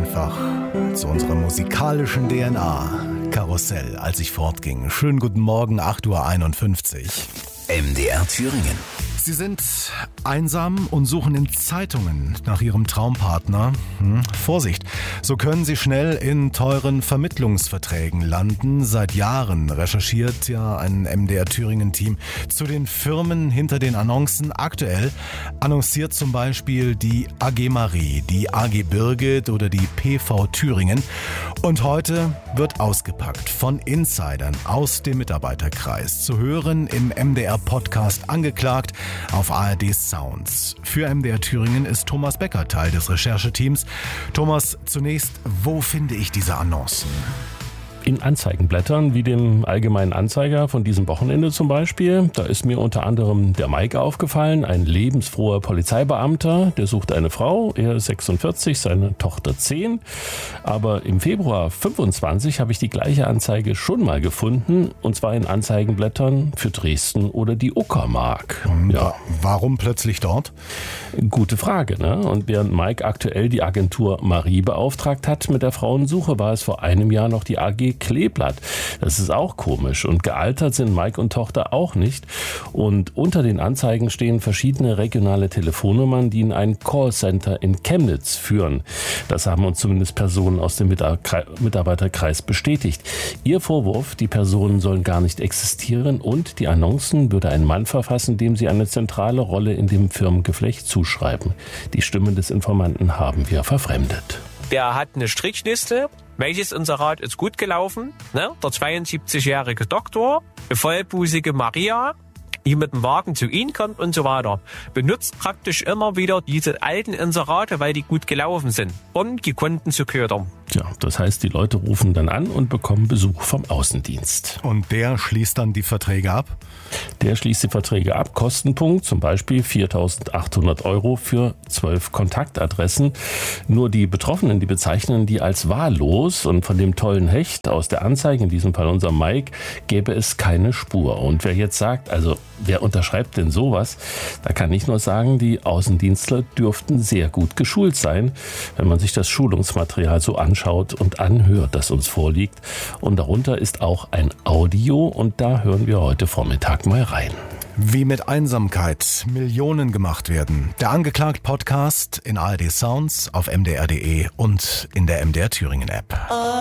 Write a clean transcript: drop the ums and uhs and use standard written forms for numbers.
einfach zu unserer musikalischen DNA. Karussell, als ich fortging. Schönen guten Morgen, 8:51 Uhr. MDR Thüringen. Sie sind einsam und suchen in Zeitungen nach Ihrem Traumpartner. Vorsicht, so können Sie schnell in teuren Vermittlungsverträgen landen. Seit Jahren recherchiert ja ein MDR Thüringen-Team zu den Firmen hinter den Annoncen. Aktuell annonciert zum Beispiel die AG Marie, die AG Birgit oder die PV Thüringen. Und heute wird ausgepackt von Insidern aus dem Mitarbeiterkreis. Zu hören im MDR-Podcast Angeklagt auf ARD Sounds. Für MDR Thüringen ist Thomas Becker Teil des Rechercheteams. Thomas, zunächst, wo finde ich diese Annoncen? In Anzeigenblättern wie dem Allgemeinen Anzeiger von diesem Wochenende zum Beispiel. Da ist mir unter anderem der Mike aufgefallen, ein lebensfroher Polizeibeamter, der sucht eine Frau, er ist 46, seine Tochter 10. Aber im Februar 25 habe ich die gleiche Anzeige schon mal gefunden, und zwar in Anzeigenblättern für Dresden oder die Uckermark. Ja. Warum plötzlich dort? Gute Frage, ne? Und während Mike aktuell die Agentur Marie beauftragt hat mit der Frauensuche, war es vor einem Jahr noch die AG Kleeblatt. Das ist auch komisch. Und gealtert sind Mike und Tochter auch nicht. Und unter den Anzeigen stehen verschiedene regionale Telefonnummern, die in ein Callcenter in Chemnitz führen. Das haben uns zumindest Personen aus dem Mitarbeiterkreis bestätigt. Ihr Vorwurf, die Personen sollen gar nicht existieren und die Annoncen würde ein Mann verfassen, dem sie eine zentrale Rolle in dem Firmengeflecht zuschreiben. Die Stimme des Informanten haben wir verfremdet. Der hat eine Strichliste. Welches Inserat ist gut gelaufen? Ne? Der 72-jährige Doktor, die vollbusige Maria, die mit dem Wagen zu ihm kommt und so weiter. Benutzt praktisch immer wieder diese alten Inserate, weil die gut gelaufen sind, um die Kunden zu ködern. Tja, das heißt, die Leute rufen dann an und bekommen Besuch vom Außendienst. Und der schließt dann die Verträge ab? Der schließt die Verträge ab. Kostenpunkt zum Beispiel 4.800 € für 12 Kontaktadressen. Nur die Betroffenen, die bezeichnen die als wahllos. Und von dem tollen Hecht aus der Anzeige, in diesem Fall unser Mike, gäbe es keine Spur. Und wer jetzt sagt, also wer unterschreibt denn sowas? Da kann ich nur sagen, die Außendienstler dürften sehr gut geschult sein, wenn man sich das Schulungsmaterial so anschaut und anhört, das uns vorliegt. Und darunter ist auch ein Audio und da hören wir heute Vormittag mal rein. Wie mit Einsamkeit Millionen gemacht werden. Der Angeklagt-Podcast in ARD Sounds, auf mdr.de und in der MDR Thüringen App.